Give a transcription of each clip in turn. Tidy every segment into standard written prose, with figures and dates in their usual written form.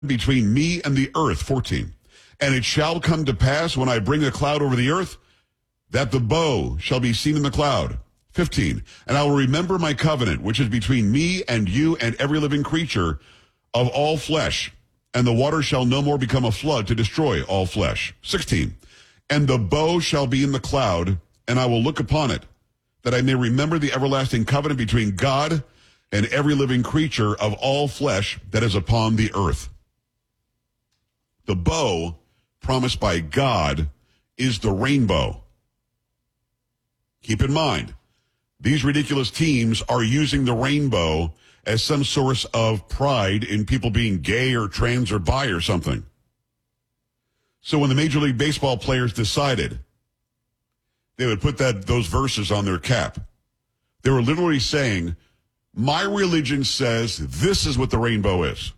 between me and the earth. 14. And it shall come to pass when I bring a cloud over the earth that the bow shall be seen in the cloud. 15. And I will remember my covenant, which is between me and you and every living creature of all flesh. And the water shall no more become a flood to destroy all flesh. 16. And the bow shall be in the cloud, and I will look upon it, that I may remember the everlasting covenant between God and every living creature of all flesh that is upon the earth. The bow promised by God is the rainbow. Keep in mind, these ridiculous teams are using the rainbow as some source of pride in people being gay or trans or bi or something. So when the Major League Baseball players decided they would put those verses on their cap, they were literally saying, my religion says this is what the rainbow is.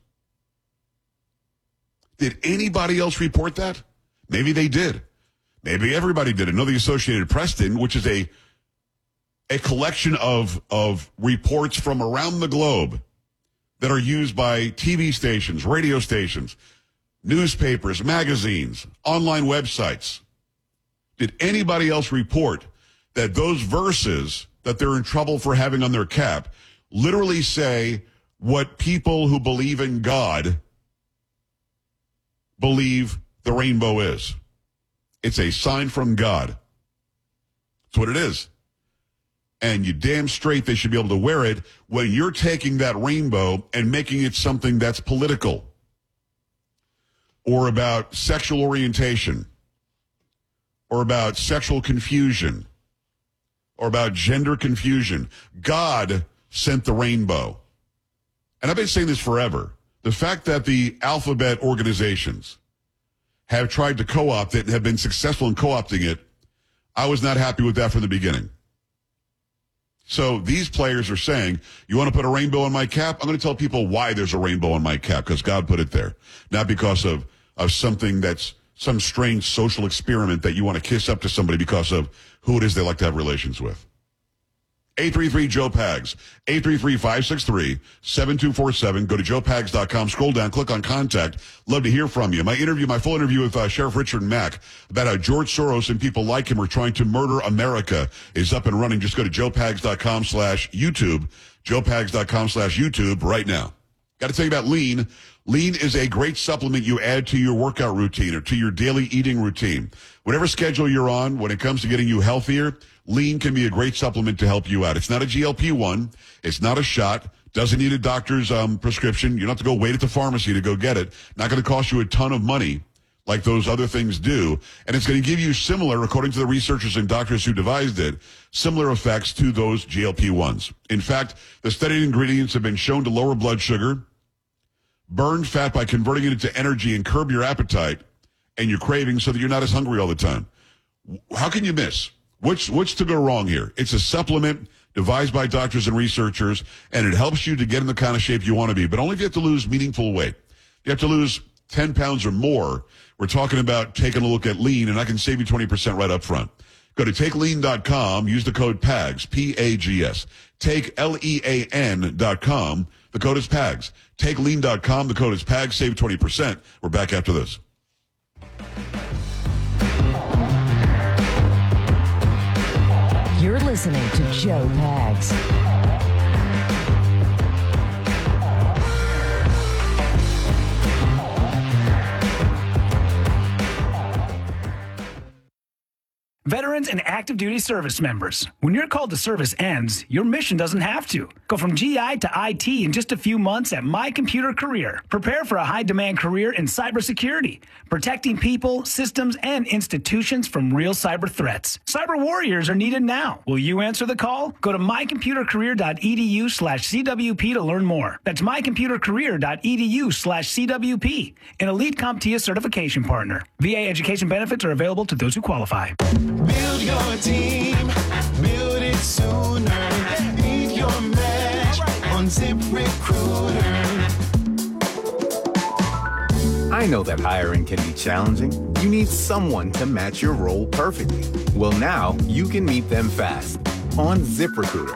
Did anybody else report that? Maybe they did. Maybe everybody did. I know the Associated Press didn't, which is a collection of reports from around the globe that are used by TV stations, radio stations, newspapers, magazines, online websites. Did anybody else report that those verses that they're in trouble for having on their cap literally say what people who believe in God believe the rainbow is? It's a sign from God. That's what it is. And you damn straight they should be able to wear it when you're taking that rainbow and making it something that's political or about sexual orientation or about sexual confusion or about gender confusion. God sent the rainbow. And I've been saying this forever. The fact that the alphabet organizations have tried to co-opt it and have been successful in co-opting it, I was not happy with that from the beginning. So these players are saying, you want to put a rainbow on my cap? I'm going to tell people why there's a rainbow on my cap, because God put it there. Not because of something that's some strange social experiment that you want to kiss up to somebody because of who it is they like to have relations with. 833-JOE-PAGS, 833-563-7247. Go to joepags.com, scroll down, click on contact. Love to hear from you. My full interview with Sheriff Richard Mack about how George Soros and people like him are trying to murder America is up and running. Just go to joepags.com/YouTube, joepags.com/YouTube right now. Got to tell you about Lean. Lean is a great supplement you add to your workout routine or to your daily eating routine. Whatever schedule you're on, when it comes to getting you healthier, Lean can be a great supplement to help you out. It's not a GLP-1. It's not a shot. Doesn't need a doctor's prescription. You don't have to go wait at the pharmacy to go get it. Not going to cost you a ton of money like those other things do. And it's going to give you similar, according to the researchers and doctors who devised it, similar effects to those GLP-1s. In fact, the studied ingredients have been shown to lower blood sugar, burn fat by converting it into energy, and curb your appetite and your cravings so that you're not as hungry all the time. How can you miss? What's to go wrong here? It's a supplement devised by doctors and researchers, and it helps you to get in the kind of shape you want to be, but only if you have to lose meaningful weight. You have to lose 10 pounds or more. We're talking about taking a look at Lean, and I can save you 20% right up front. Go to takelean.com, use the code PAGS, P-A-G-S. TakeLean.com, the code is PAGS. Takelean.com, the code is PAGS, save 20%. We're back after this. You're listening to Joe Pags. Veterans and active duty service members, when your call to service ends, your mission doesn't have to. Go from GI to IT in just a few months at My Computer Career. Prepare for a high-demand career in cybersecurity, protecting people, systems, and institutions from real cyber threats. Cyber warriors are needed now. Will you answer the call? Go to mycomputercareer.edu/CWP to learn more. That's mycomputercareer.edu/CWP, an elite CompTIA certification partner. VA education benefits are available to those who qualify. Build your team, build it sooner. Beat your match on ZipRecruiter. I know that hiring can be challenging. You need someone to match your role perfectly. Well, now you can meet them fast on ZipRecruiter.